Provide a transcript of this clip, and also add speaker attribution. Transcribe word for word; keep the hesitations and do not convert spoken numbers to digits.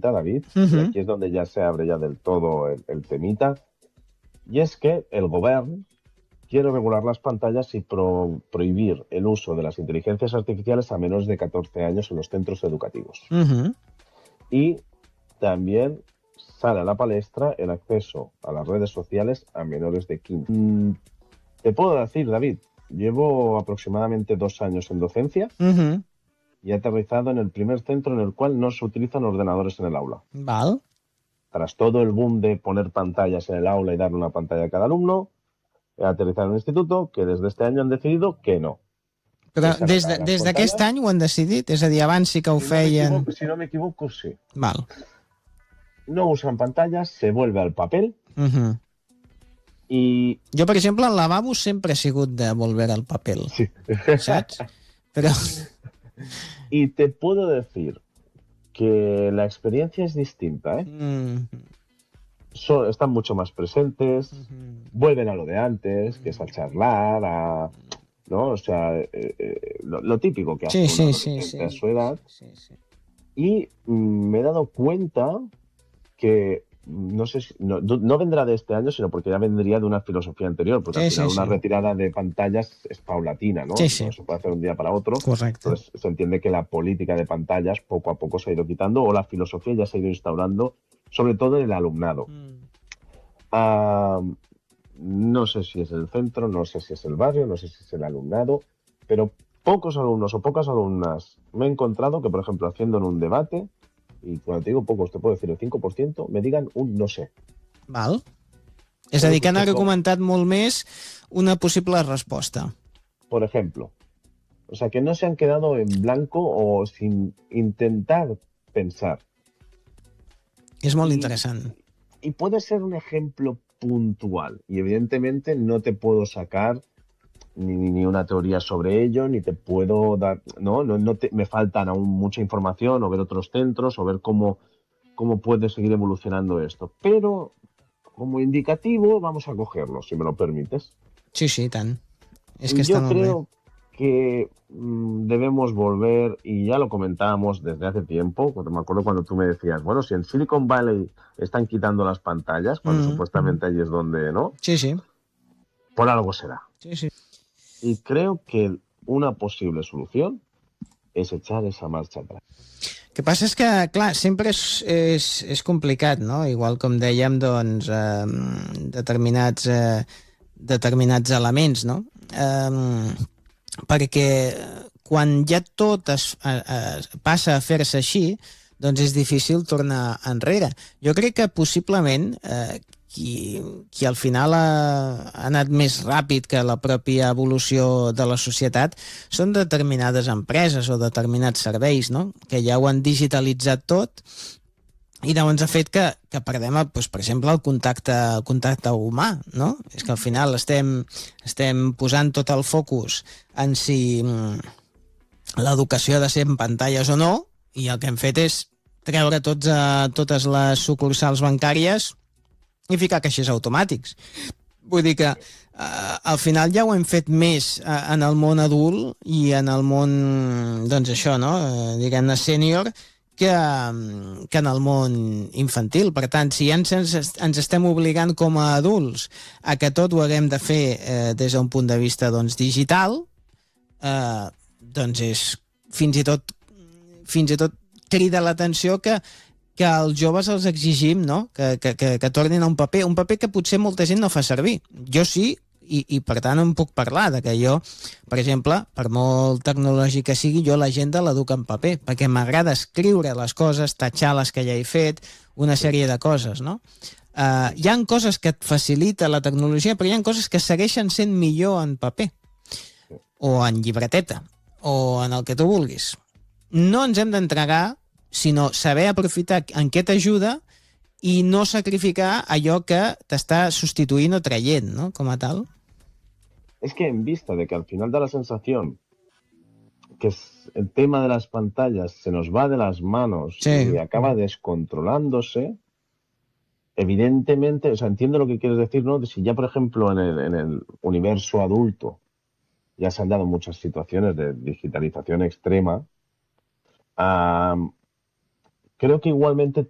Speaker 1: distinta, David,
Speaker 2: Uh -huh.
Speaker 1: y aquí es donde ya se abre ya del todo el, el temita, y es que el gobierno quiere regular las pantallas y pro prohibir el uso de las inteligencias artificiales a menores de catorce años en los centros educativos.
Speaker 2: Uh -huh.
Speaker 1: Y también sale a la palestra el acceso a las redes sociales a menores de quince. Mm, te puedo decir, David, llevo aproximadamente dos años en docencia
Speaker 2: Uh -huh.
Speaker 1: y he aterrizado en el primer centro en el cual no se utilizan ordenadores en el aula.
Speaker 2: Val.
Speaker 1: Tras todo el boom de poner pantallas en el aula y darle una pantalla a cada alumno, he aterrizado en un instituto que desde este año han decidido que no.
Speaker 2: Però des de, des d'aquest any ho han decidit? És a dir, abans sí que ho
Speaker 1: si
Speaker 2: feien...
Speaker 1: No si no me equivoco, sí.
Speaker 2: Val.
Speaker 1: No usan pantallas, se vuelve al papel.
Speaker 2: Uh -huh.
Speaker 1: I...
Speaker 2: Jo, per exemple, al lavabo sempre he sigut de volver al papel.
Speaker 1: Sí.
Speaker 2: ¿Saps? Pero...
Speaker 1: Y te puedo decir que la experiencia es distinta, ¿eh?
Speaker 2: Mm.
Speaker 1: So, están mucho más presentes,
Speaker 2: Uh-huh.
Speaker 1: vuelven a lo de antes, que es a charlar, a... ¿no? O sea, eh, eh, lo, lo típico que hace
Speaker 2: sí,
Speaker 1: un
Speaker 2: sí,
Speaker 1: adolescente
Speaker 2: sí, sí.
Speaker 1: a su edad.
Speaker 2: Sí, sí.
Speaker 1: Y mm, me he dado cuenta que no sé si, no, no vendrá de este año, sino porque ya vendría de una filosofía anterior, porque
Speaker 2: sí,
Speaker 1: al final
Speaker 2: sí,
Speaker 1: una
Speaker 2: sí.
Speaker 1: retirada de pantallas es paulatina, ¿no?
Speaker 2: Sí, sí.
Speaker 1: No se puede hacer un día para otro.
Speaker 2: Correcte.
Speaker 1: Entonces se entiende que la política de pantallas poco a poco se ha ido quitando o la filosofía ya se ha ido instaurando, sobre todo en el alumnado.
Speaker 2: Mm.
Speaker 1: Uh, no sé si es el centro, no sé si es el barrio, no sé si es el alumnado, pero pocos alumnos o pocas alumnas me he encontrado que, por ejemplo, haciendo en un debate, y cuando te digo pocos, te puedo decir el cinco por ciento, me digan un no sé.
Speaker 2: Val. És a dir, que han argumentat molt més una possible resposta.
Speaker 1: Por ejemplo. O sea, que no se han quedado en blanco o sin intentar pensar.
Speaker 2: És molt
Speaker 1: y,
Speaker 2: interessant.
Speaker 1: Y puede ser un ejemplo puntual. Y evidentemente no te puedo sacar ni, ni una teoría sobre ello, ni te puedo dar... No, no, no te, me faltan aún mucha información o ver otros centros o ver cómo, cómo puede seguir evolucionando esto. Pero como indicativo vamos a cogerlo, si me lo permites.
Speaker 2: Sí, sí, tant. És que
Speaker 1: y
Speaker 2: està
Speaker 1: yo
Speaker 2: molt
Speaker 1: creo
Speaker 2: bé.
Speaker 1: que mmm, debemos volver, y ya lo comentábamos desde hace tiempo, cuando me acuerdo cuando tú me decías, bueno, si en Silicon Valley están quitando las pantallas, cuando
Speaker 2: Mm.
Speaker 1: supuestamente allí es donde, ¿no?
Speaker 2: Sí, sí.
Speaker 1: Por algo será.
Speaker 2: Sí, sí.
Speaker 1: Y creo que una posible solución és echar esa marxa atrás.
Speaker 2: El que passa és que, clar, sempre és, és, és complicat, no? Igual com dèiem, doncs, eh, determinats, eh, determinats elements, no? Eh, perquè quan ja tot es, es, passa a fer-se així, doncs és difícil tornar enrere. Jo crec que possiblement eh, qui, qui al final ha, ha anat més ràpid que la pròpia evolució de la societat són determinades empreses o determinats serveis, no? Que ja ho han digitalitzat tot i llavors ha fet que, que perdem, doncs, per exemple, el contacte, el contacte humà, no? És que al final estem, estem posant tot el focus en si l'educació ha de ser en pantalles o no, i el que hem fet és treure tots a, totes les sucursals bancàries i ficar caixers automàtics. Vull dir que eh, al final ja ho hem fet més eh, en el món adult i en el món, doncs això, no? Eh, diguem-ne sènior, que, que en el món infantil. Per tant, si ja ens, ens estem obligant com a adults a que tot ho haguem de fer eh, des d'un punt de vista, doncs, digital, eh, doncs és fins i tot fins i tot crida l'atenció que que als joves els exigim, no? que, que, que, que tornin a un paper, un paper que potser molta gent no fa servir. Jo sí, i, i per tant em puc parlar de que jo, per exemple, per molt tecnològic que sigui, jo l'agenda l'educo en paper, perquè m'agrada escriure les coses, tatxar les que ja he fet, una sèrie de coses, no? Uh, hi ha coses que et facilita la tecnologia, però hi ha coses que segueixen sent millor en paper, o en llibreteta, o en el que tu vulguis. No ens hem d'entregar, sinó saber aprofitar en què t'ajuda i no sacrificar allò que t'està substituint o traient, ¿no? Com a tal.
Speaker 1: Es que en vista de que al final da la sensación que el tema de las pantallas se nos va de las manos sí. y acaba descontrolándose, evidentemente, o sea, entiendo lo que quieres decir, ¿no? Si ya, por ejemplo, en el, en el universo adulto ya se han dado muchas situaciones de digitalización extrema, um, creo que igualmente